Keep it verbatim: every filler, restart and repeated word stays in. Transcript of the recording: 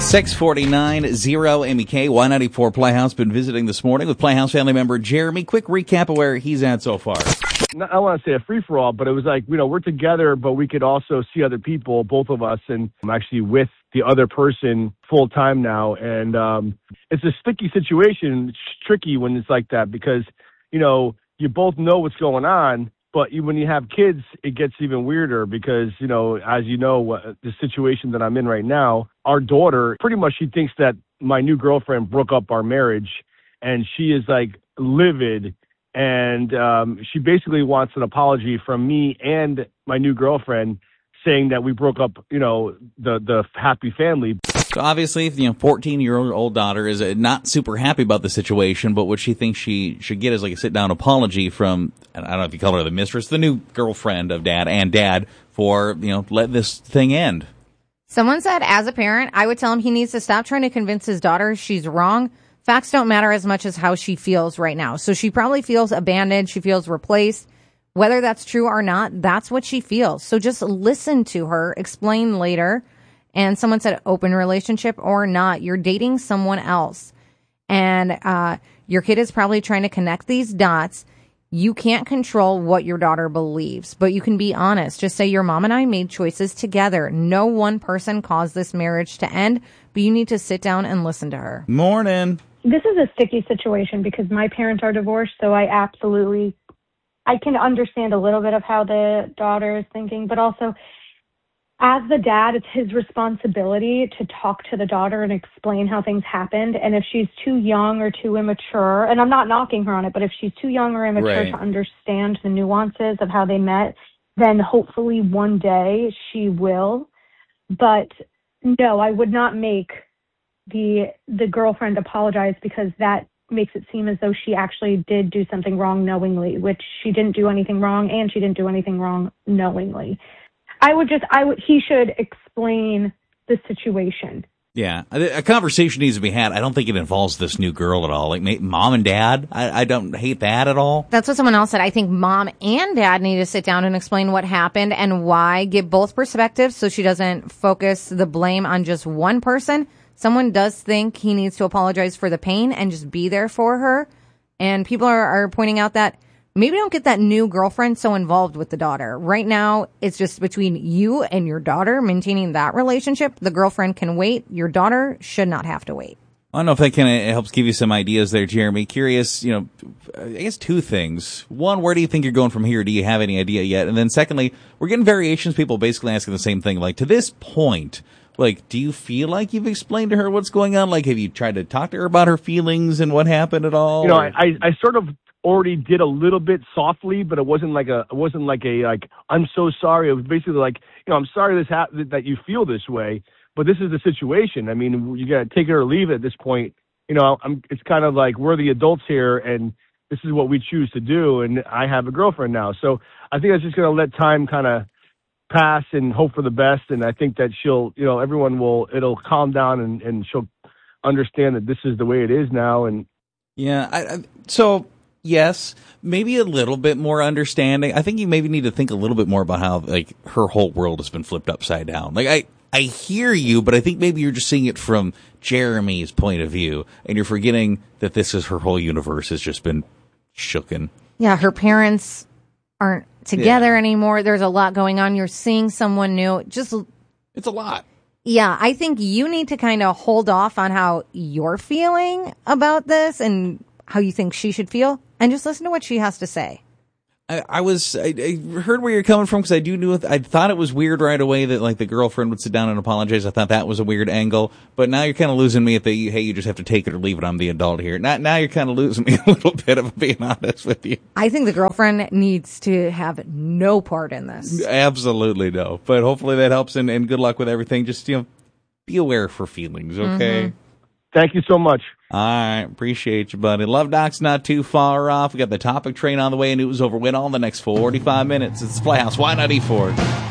six forty-nine, zero, Amy K, Y ninety-four Playhouse. Been visiting this morning with Playhouse family member Jeremy. Quick recap of where he's at so far. I don't want to say a free-for-all, but it was like, you know, we're together, but we could also see other people, both of us, and I'm actually with the other person full-time now. And um, it's a sticky situation. It's tricky when it's like that because, you know, you both know what's going on, but you, when you have kids, it gets even weirder because, you know, as you know, uh, the situation that I'm in right now, our daughter, pretty much she thinks that my new girlfriend broke up our marriage, and she is like livid. And um, she basically wants an apology from me and my new girlfriend, saying that we broke up, you know, the the happy family. So obviously, you know, fourteen-year-old daughter is uh, not super happy about the situation, but what she thinks she should get is like a sit-down apology from, I don't know if you call her the mistress, the new girlfriend of dad and dad for, you know, let this thing end. Someone said, as a parent, I would tell him he needs to stop trying to convince his daughter she's wrong. Facts don't matter as much as how she feels right now. So she probably feels abandoned. She feels replaced. Whether that's true or not, that's what she feels. So just listen to her, explain later. And someone said open relationship or not, you're dating someone else. And uh, your kid is probably trying to connect these dots. You can't control what your daughter believes, but you can be honest. Just say your mom and I made choices together. No one person caused this marriage to end, but you need to sit down and listen to her. Morning. This is a sticky situation because my parents are divorced, so I absolutely, I can understand a little bit of how the daughter is thinking, but also as the dad, it's his responsibility to talk to the daughter and explain how things happened. And if she's too young or too immature, and I'm not knocking her on it, but if she's too young or immature right. to understand the nuances of how they met, then hopefully one day she will. But no, I would not make the the girlfriend apologize because that makes it seem as though she actually did do something wrong knowingly, which she didn't do anything wrong, and she didn't do anything wrong knowingly. I would just, I would, he should explain the situation. Yeah, a conversation needs to be had. I don't think it involves this new girl at all. Like mom and dad, I, I don't hate that at all. That's what someone else said. I think mom and dad need to sit down and explain what happened and why, give both perspectives so she doesn't focus the blame on just one person. Someone does think he needs to apologize for the pain and just be there for her. And people are, are pointing out that maybe don't get that new girlfriend so involved with the daughter. Right now, it's just between you and your daughter maintaining that relationship. The girlfriend can wait. Your daughter should not have to wait. I don't know if that kind of helps give you some ideas there, Jeremy. Curious, you know, I guess two things. One, where do you think you're going from here? Do you have any idea yet? And then secondly, we're getting variations, people basically asking the same thing. Like, to this point, like, do you feel like you've explained to her what's going on? Like, have you tried to talk to her about her feelings and what happened at all? You know, I, I, I sort of already did a little bit softly, but it wasn't like a, it wasn't like a, like, I'm so sorry. It was basically like, you know, I'm sorry this ha- that you feel this way, but this is the situation. I mean, you got to take it or leave it at this point. You know, I'm, it's kind of like we're the adults here and this is what we choose to do. And I have a girlfriend now. So I think I'm just going to let time kind of pass and hope for the best. And I think that she'll, you know, everyone will, it'll calm down and, and she'll understand that this is the way it is now. And yeah, I, I, so yes, maybe a little bit more understanding. I think you maybe need to think a little bit more about how like her whole world has been flipped upside down. Like I, I hear you, but I think maybe you're just seeing it from Jeremy's point of view and you're forgetting that this is her whole universe has just been shooken. Yeah. Her parents aren't together yeah. anymore. There's a lot going on. You're seeing someone new. Just, it's a lot. Yeah. I think you need to kind of hold off on how you're feeling about this and how you think she should feel and just listen to what she has to say. I, I was, I, I heard where you're coming from because I do knew, I thought it was weird right away that like the girlfriend would sit down and apologize. I thought that was a weird angle, but now you're kind of losing me at the, hey, you just have to take it or leave it. I'm the adult here. Now, now you're kind of losing me a little bit, if I'm being honest with you. I think the girlfriend needs to have no part in this. Absolutely no. But hopefully that helps and, and good luck with everything. Just, you know, be aware for feelings, okay? Mm-hmm. Thank you so much. All right. Appreciate you, buddy. Love Doc's not too far off. We got the topic train on the way, and it was over with all in the next forty-five minutes. It's Playhouse Y ninety-four.